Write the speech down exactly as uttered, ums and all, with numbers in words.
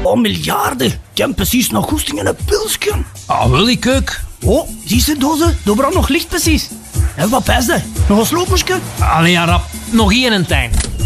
Wat miljarden. Ik heb precies nog goesting in een pilsje. Ah, wil ik ook. Oh, zie je dozen? Daar brandt nog licht precies. En wat pijs je? Nog een sloopensje? Allee, ja, rap. Nog één en tijn.